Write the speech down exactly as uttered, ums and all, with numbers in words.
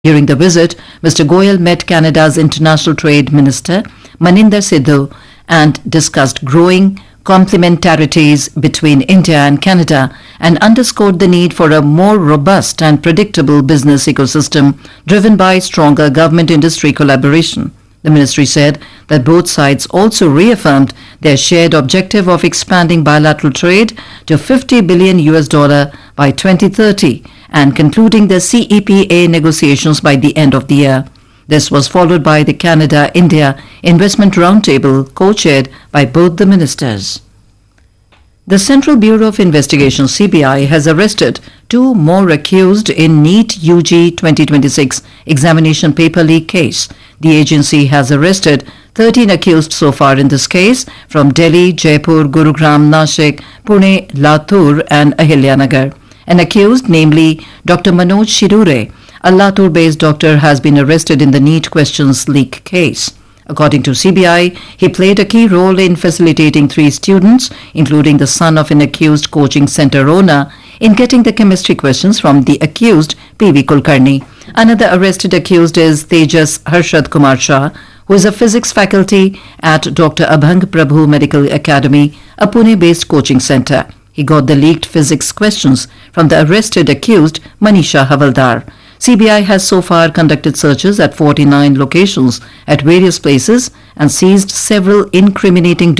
During the visit, Mister Goyal met Canada's International Trade Minister, Maninder Sidhu, and discussed growing complementarities between India and Canada and underscored the need for a more robust and predictable business ecosystem driven by stronger government-industry collaboration. The ministry said that both sides also reaffirmed their shared objective of expanding bilateral trade to fifty billion U S dollar by twenty thirty and concluding the C E P A negotiations by the end of the year. This was followed by the Canada-India Investment Roundtable co-chaired by both the ministers. The Central Bureau of Investigation C B I has arrested two more accused in NEET U G twenty twenty-six examination paper leak case. The agency has arrested thirteen accused so far in this case from Delhi, Jaipur, Gurugram, Nashik, Pune, Latur and Ahilyanagar. An accused, namely Doctor Manoj Shirure, a Latur-based doctor, has been arrested in the NEET questions leak case. According to C B I, he played a key role in facilitating three students, including the son of an accused coaching center owner, in getting the chemistry questions from the accused P V Kulkarni. Another arrested accused is Tejas Harshad Kumar Shah, who is a physics faculty at Doctor Abhang Prabhu Medical Academy, a Pune-based coaching center. He got the leaked physics questions from the arrested accused Manisha Havaldar. C B I has so far conducted searches at forty-nine locations at various places and seized several incriminating